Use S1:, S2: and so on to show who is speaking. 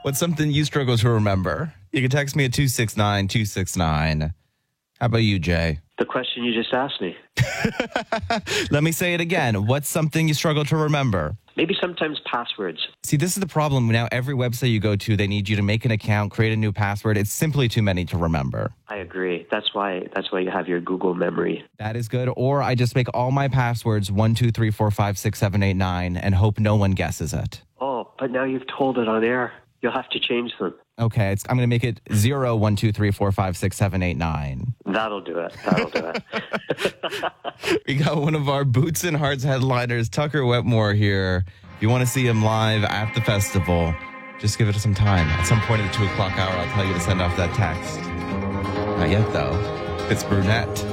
S1: What's something you struggle to remember? You can text me at 269-269. How about you, Jay?
S2: The question you just asked me.
S1: Let me say it again. What's something you struggle to remember?
S2: Maybe sometimes passwords.
S1: See, this is the problem. Now, every website you go to, they need you to make an account, create a new password. It's simply too many to remember.
S2: I agree. That's why you have your Google memory.
S1: That is good. Or I just make all my passwords 1, 2, 3, 4, 5, 6, 7, 8, 9 and hope no one guesses it.
S2: Oh, but now you've told it on air. You'll have to change them.
S1: Okay, I'm going to make it 0, 1, 2, 3, 4, 5, 6, 7, 8, 9.
S2: That'll do it.
S1: We got one of our Boots and Hearts headliners, Tucker Wetmore, here. If you want to see him live at the festival, just give it some time. At some point at the 2 o'clock hour, I'll tell you to send off that text. Not yet, though. It's Brunette.